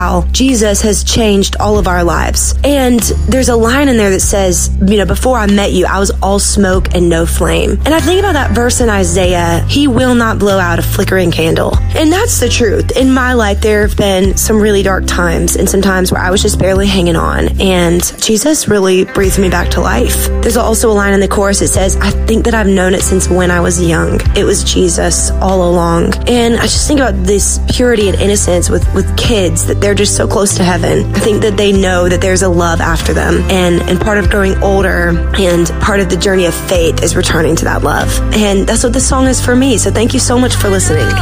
how Jesus has changed all of our lives. And there's a line in there that says, before I met you, I was all smoke and no flame. And I think about that verse in Isaiah, he will not blow out a flickering candle. And that's the truth. In my life, there have been some really dark times and some times where I was just barely hanging on. And Jesus really breathed me back to life. There's also a line in the chorus that says, I think that I've known it since when I was young. It was Jesus all along. And I just think about this purity and innocence with kids, that they're just so close to heaven. I think that they know that there's a love after them. And part of growing older and part of the journey of faith is returning to that love. And that's what this song is for me. So thank you so much for listening.